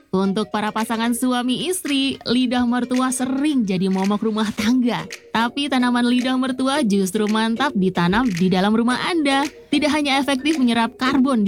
Untuk para pasangan suami istri, lidah mertua sering jadi momok rumah tangga. Tapi tanaman lidah mertua justru mantap ditanam di dalam rumah Anda. Tidak hanya efektif menyerap karbon